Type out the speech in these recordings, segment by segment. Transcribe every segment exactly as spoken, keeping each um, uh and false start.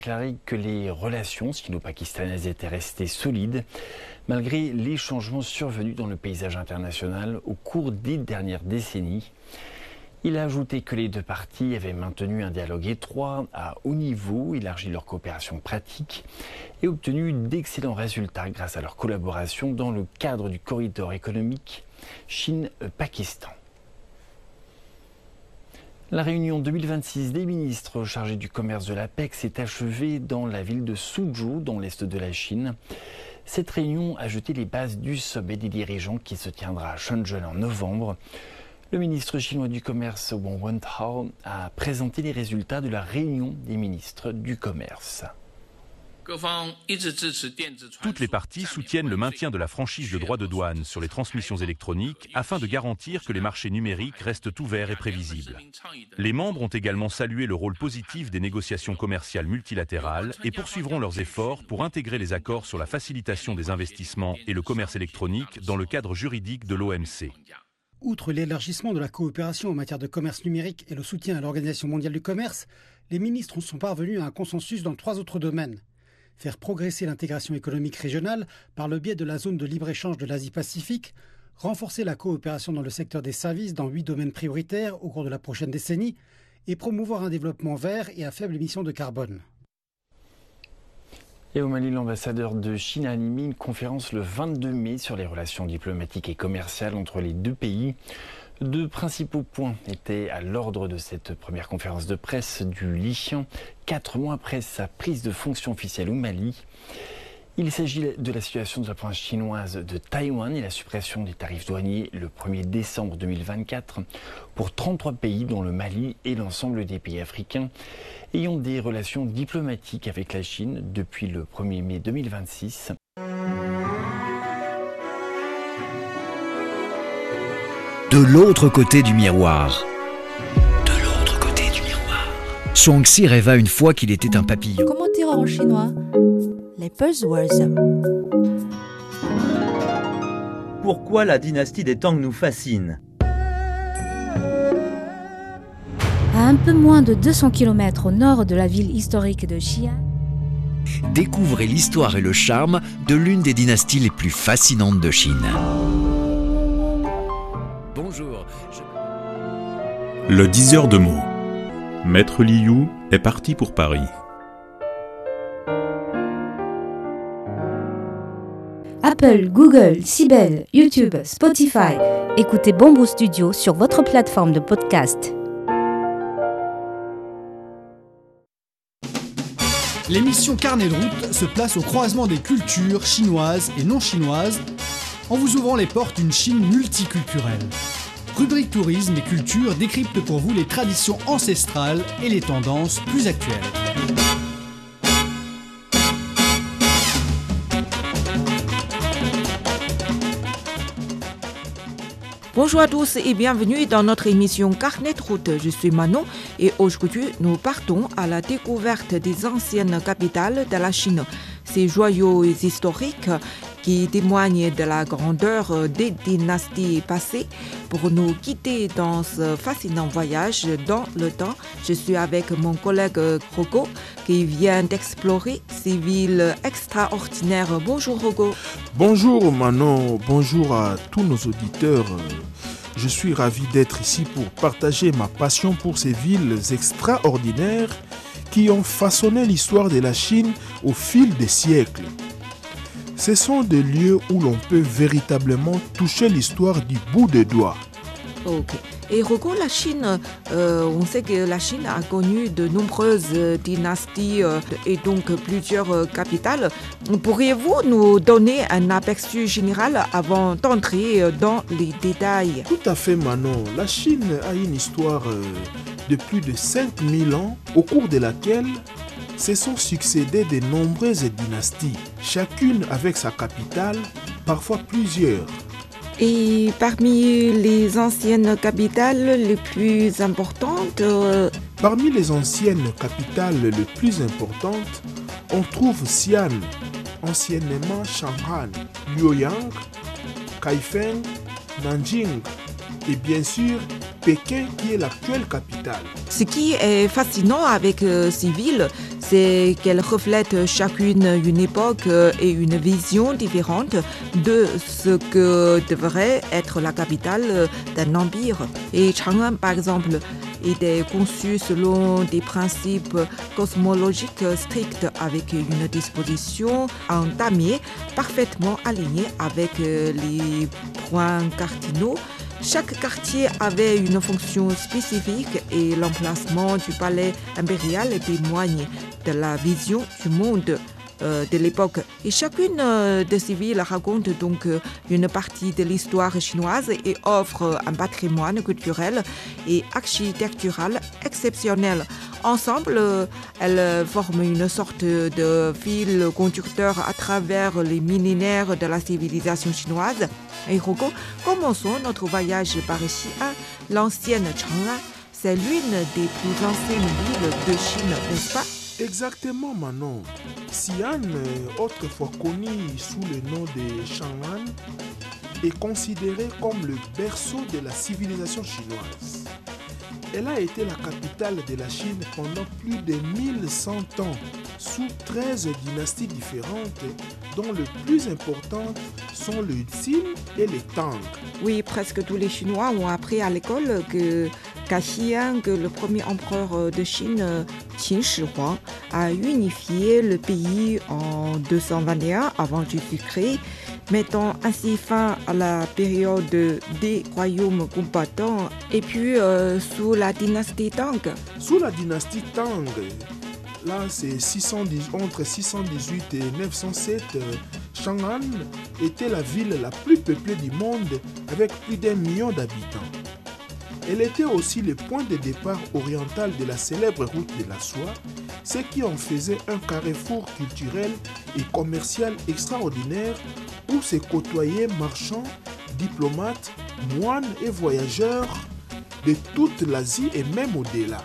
Déclaré que les relations sino-pakistanaises étaient restées solides malgré les changements survenus dans le paysage international au cours des dernières décennies. Il a ajouté que les deux parties avaient maintenu un dialogue étroit à haut niveau, élargi leur coopération pratique et obtenu d'excellents résultats grâce à leur collaboration dans le cadre du corridor économique Chine-Pakistan. La réunion deux mille vingt-six des ministres chargés du commerce de l'APEC s'est achevée dans la ville de Suzhou, dans l'est de la Chine. Cette réunion a jeté les bases du sommet des dirigeants qui se tiendra à Shenzhen en novembre. Le ministre chinois du commerce Wang Wentao a présenté les résultats de la réunion des ministres du commerce. Toutes les parties soutiennent le maintien de la franchise de droits de douane sur les transmissions électroniques afin de garantir que les marchés numériques restent ouverts et prévisibles. Les membres ont également salué le rôle positif des négociations commerciales multilatérales et poursuivront leurs efforts pour intégrer les accords sur la facilitation des investissements et le commerce électronique dans le cadre juridique de l'O M C. Outre l'élargissement de la coopération en matière de commerce numérique et le soutien à l'Organisation mondiale du commerce, les ministres sont parvenus à un consensus dans trois autres domaines. Faire progresser l'intégration économique régionale par le biais de la zone de libre-échange de l'Asie-Pacifique, renforcer la coopération dans le secteur des services dans huit domaines prioritaires au cours de la prochaine décennie et promouvoir un développement vert et à faible émission de carbone. Et au Mali, l'ambassadeur de Chine a animé une conférence le vingt-deux mai sur les relations diplomatiques et commerciales entre les deux pays. Deux principaux points étaient à l'ordre de cette première conférence de presse du Li, quatre mois après sa prise de fonction officielle au Mali. Il s'agit de la situation de la province chinoise de Taïwan et la suppression des tarifs douaniers le premier décembre deux mille vingt-quatre pour trente-trois pays, dont le Mali et l'ensemble des pays africains ayant des relations diplomatiques avec la Chine depuis le premier mai deux mille vingt-six. De l'autre côté du miroir. De l'autre côté du miroir. Shuangxi rêva une fois qu'il était un papillon. Comment dire en chinois? Les buzzwords. Pourquoi la dynastie des Tang nous fascine? À un peu moins de deux cents kilomètres au nord de la ville historique de Xi'an, Découvrez l'histoire et le charme de l'une des dynasties les plus fascinantes de Chine. Bonjour. Je... Le diseur de mots. Maître Liu est parti pour Paris. Apple, Google, Sibel, YouTube, Spotify. Écoutez Bamboo Studio sur votre plateforme de podcast. L'émission Carnet de route se place au croisement des cultures chinoises et non chinoises en vous ouvrant les portes d'une Chine multiculturelle. Rubrique tourisme et culture décrypte pour vous les traditions ancestrales et les tendances plus actuelles. Bonjour à tous et bienvenue dans notre émission Carnet de route. Je suis Manon et aujourd'hui nous partons à la découverte des anciennes capitales de la Chine. Ces joyaux historiques qui témoignent de la grandeur des dynasties passées. Pour nous guider dans ce fascinant voyage dans le temps, je suis avec mon collègue Rogo qui vient d'explorer ces villes extraordinaires. Bonjour Rogo. Bonjour Manon, bonjour à tous nos auditeurs. Je suis ravi d'être ici pour partager ma passion pour ces villes extraordinaires qui ont façonné l'histoire de la Chine au fil des siècles. Ce sont des lieux où l'on peut véritablement toucher l'histoire du bout des doigts. Ok. Et Rogo, la Chine, euh, on sait que la Chine a connu de nombreuses dynasties euh, et donc plusieurs euh, capitales. Pourriez-vous nous donner un aperçu général avant d'entrer dans les détails? Tout à fait Manon. La Chine a une histoire euh, de plus de cinq mille ans au cours de laquelle se sont succédées de nombreuses dynasties, chacune avec sa capitale, parfois plusieurs. Et parmi les anciennes capitales les plus importantes euh... Parmi les anciennes capitales les plus importantes, on trouve Xi'an, anciennement Chang'an, Luoyang, Kaifeng, Nanjing et bien sûr Pékin qui est l'actuelle capitale. Ce qui est fascinant avec euh, ces villes, c'est qu'elles reflètent chacune une époque et une vision différente de ce que devrait être la capitale d'un empire. Et Chang'an, par exemple, était conçu selon des principes cosmologiques stricts avec une disposition en damier parfaitement alignée avec les points cardinaux. Chaque quartier avait une fonction spécifique et l'emplacement du palais impérial témoigne de la vision du monde de l'époque. Et chacune de ces villes raconte donc une partie de l'histoire chinoise et offre un patrimoine culturel et architectural exceptionnel. Ensemble, elles forment une sorte de fil conducteur à travers les millénaires de la civilisation chinoise. Et Rocco, commençons notre voyage par Xi'an, l'ancienne Chang'an. C'est l'une des plus anciennes villes de Chine, n'est-ce pas? Exactement, Manon. Xi'an, autrefois connu sous le nom de Chang'an, est considérée comme le berceau de la civilisation chinoise. Elle a été la capitale de la Chine pendant plus de mille cent ans, sous treize dynasties différentes, dont les plus importantes sont les Qin et les Tang. Oui, presque tous les Chinois ont appris à l'école que qu'à Xi'an, que le premier empereur de Chine, Qin Shi Huang, a unifié le pays en deux cent vingt et un avant Jésus-Christ, mettant ainsi fin à la période des royaumes combattants. Et puis euh, sous la dynastie Tang. Sous la dynastie Tang, là c'est six cent dix, entre six cent dix-huit et neuf cent sept, Chang'an était la ville la plus peuplée du monde avec plus d'un million d'habitants. Elle était aussi le point de départ oriental de la célèbre route de la soie, ce qui en faisait un carrefour culturel et commercial extraordinaire où se côtoyaient marchands, diplomates, moines et voyageurs de toute l'Asie et même au-delà.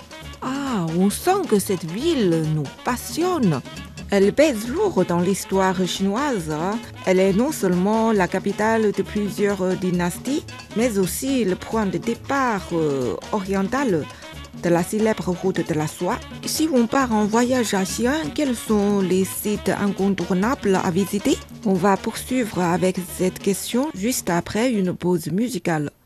Ah, on sent que cette ville nous passionne. Elle pèse lourd dans l'histoire chinoise. Elle est non seulement la capitale de plusieurs dynasties, mais aussi le point de départ euh, oriental de la célèbre route de la soie. Si on part en voyage à Xi'an, quels sont les sites incontournables à visiter? On va poursuivre avec cette question juste après une pause musicale.